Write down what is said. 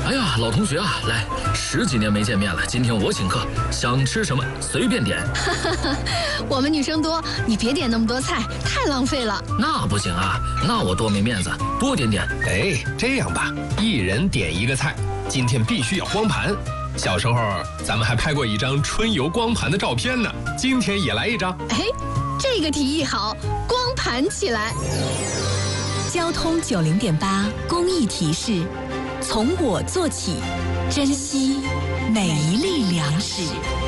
哎呀，老同学啊，来，10几年没见面了，今天我请客，想吃什么随便点。 我们女生多，你别点那么多菜，太浪费了。 那不行啊，那我多没面子，多点点。 哎，这样吧，一人点一个菜，今天必须要光盘。小时候咱们还拍过一张春游光盘的照片呢，今天也来一张。 哎，这个提议好，光盘起来。 交通90.8公益提示：从我做起，珍惜每一粒粮食。